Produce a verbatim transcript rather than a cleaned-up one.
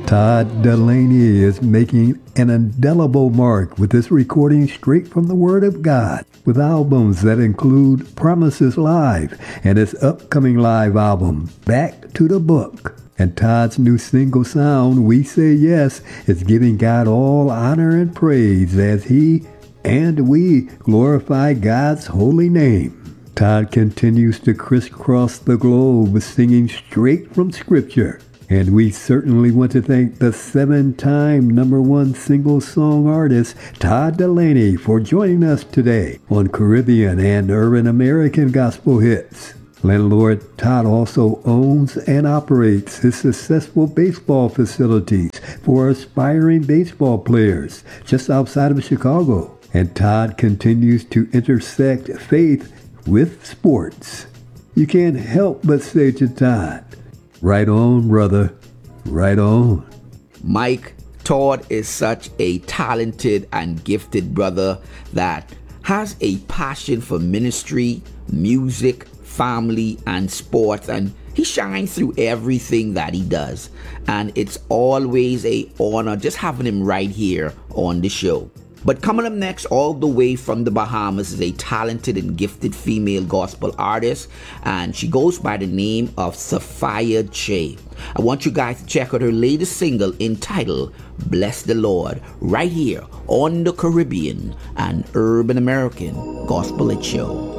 Todd Dulaney is making an indelible mark with this recording straight from the Word of God, with albums that include Promises Live and his upcoming live album, Back to the Book. And Todd's new single sound, We Say Yes, is giving God all honor and praise as he and we glorify God's holy name. Todd continues to crisscross the globe singing straight from Scripture. And we certainly want to thank the seven-time number one single song artist, Todd Dulaney, for joining us today on Caribbean and Urban American Gospel Hits. Landlord Todd also owns and operates his successful baseball facilities for aspiring baseball players just outside of Chicago. And Todd continues to intersect faith with sports. You can't help but say to Todd, right on, brother. Right on. Mike, Todd is such a talented and gifted brother that has a passion for ministry, music, family, and sports, and he shines through everything that he does. And it's always a honor just having him right here on the show. But coming up next, all the way from the Bahamas, is a talented and gifted female gospel artist, and she goes by the name of Sophia J. I want you guys to check out her latest single entitled Bless the Lord, right here on the Caribbean and Urban American Gospel Hit Show.